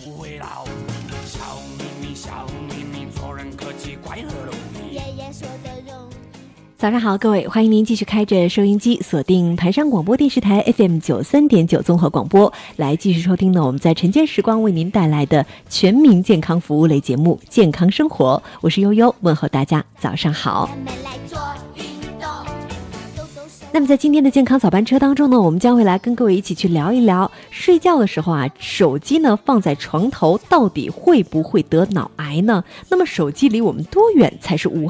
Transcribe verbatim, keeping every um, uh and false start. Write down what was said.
不会老。笑眯眯笑眯眯，做人客气，怪和容易。爷爷说的容易。 早上好，各位，欢迎您继续开着收音机，锁定台山广播电视台 F M 九三点九综合广播，来继续收听呢我们在晨间时光为您带来的全民健康服务类节目《健康生活》，我是悠悠，问候大家早上好。那么在今天的健康早班车当中呢，我们将会来跟各位一起去聊一聊，睡觉的时候啊，手机呢放在床头到底会不会得脑癌呢？那么手机离我们多远才是无